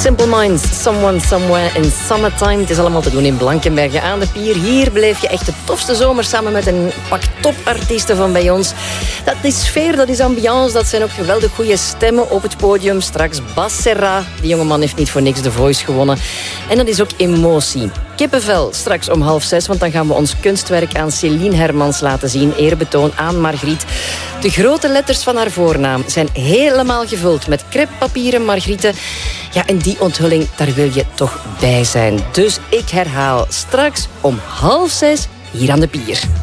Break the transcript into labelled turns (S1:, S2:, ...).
S1: Simple Minds, Someone Somewhere in Summertime. Het is allemaal te doen in Blankenberge aan de Pier. Hier beleef je echt de tofste zomer samen met een pak topartiesten van bij ons. Dat is sfeer, dat is ambiance, dat zijn ook geweldig goede stemmen op het podium. Straks Bas Serra, die jongeman heeft niet voor niks The Voice gewonnen. En dat is ook emotie. Kippenvel, straks om 5:30, want dan gaan we ons kunstwerk aan Céline Hermans laten zien. Eerbetoon aan Margriet. De grote letters van haar voornaam zijn helemaal gevuld met crêpepapieren Margriete. Ja, en die onthulling, daar wil je toch bij zijn. Dus ik herhaal, straks om 5:30 hier aan de Pier.